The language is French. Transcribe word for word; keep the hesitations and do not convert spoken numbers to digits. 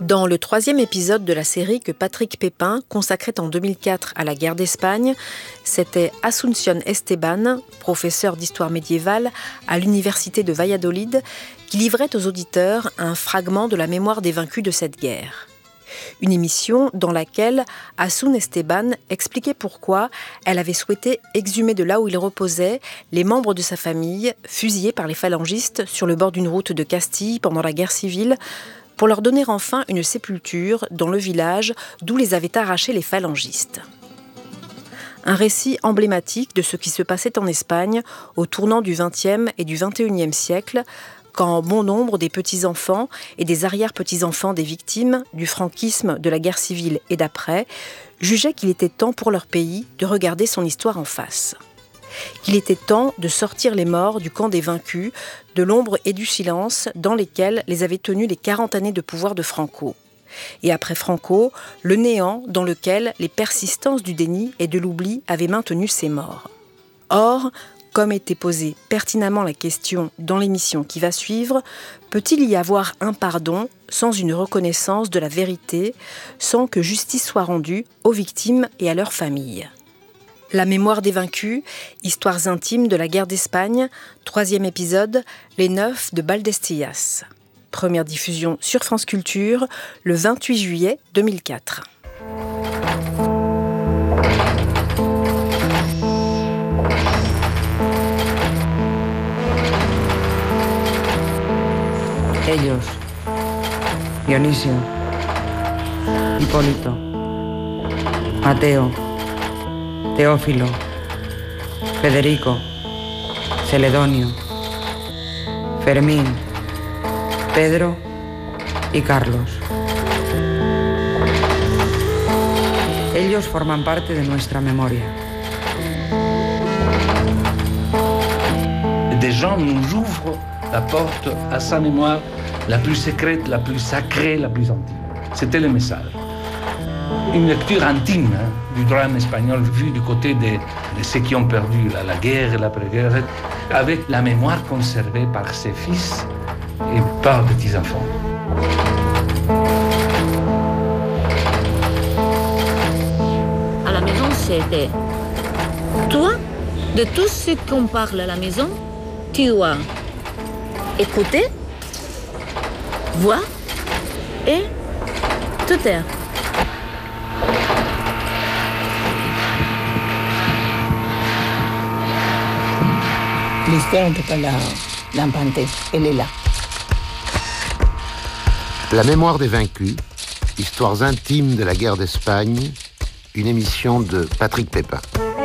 Dans le troisième épisode de la série que Patrick Pépin consacrait en deux mille quatre à la guerre d'Espagne, c'était Asunción Esteban, professeur d'histoire médiévale à l'université de Valladolid, qui livrait aux auditeurs un fragment de la mémoire des vaincus de cette guerre. Une émission dans laquelle Asun Esteban expliquait pourquoi elle avait souhaité exhumer de là où il reposait les membres de sa famille fusillés par les phalangistes sur le bord d'une route de Castille pendant la guerre civile, pour leur donner enfin une sépulture dans le village d'où les avaient arrachés les phalangistes. Un récit emblématique de ce qui se passait en Espagne au tournant du vingtième et du vingt et unième siècle, quand bon nombre des petits-enfants et des arrière-petits-enfants des victimes du franquisme, de la guerre civile et d'après jugeaient qu'il était temps pour leur pays de regarder son histoire en face. Qu'il était temps de sortir les morts du camp des vaincus, de l'ombre et du silence dans lesquels les avaient tenus les quarante années de pouvoir de Franco. Et après Franco, le néant dans lequel les persistances du déni et de l'oubli avaient maintenu ces morts. Or, comme était posée pertinemment la question dans l'émission qui va suivre, peut-il y avoir un pardon sans une reconnaissance de la vérité, sans que justice soit rendue aux victimes et à leurs familles ? La mémoire des vaincus, histoires intimes de la guerre d'Espagne, troisième épisode, les neuf de Baldestillas. Première diffusion sur France Culture, le vingt-huit juillet deux mille quatre. Ellos, Dionisio, Hipólito, Mateo, Teófilo, Federico, Celedonio, Fermín, Pedro y Carlos. Ellos forman parte de nuestra memoria. Des gens nous ouvrent la porte à sa mémoire la plus secrète, la plus sacrée, la plus intime. C'était le message. Une lecture intime hein, du drame espagnol vu du côté de, de ceux qui ont perdu la, la guerre et l'après-guerre, avec la mémoire conservée par ses fils et par petits-enfants. À la maison, c'était toi, de tout ce qu'on parle à la maison, tu dois écouter, voir et te taire. L'histoire, en tout cas, l'a, l'a inventée. Elle est là. La mémoire des vaincus, histoires intimes de la guerre d'Espagne, une émission de Patrick Pépin.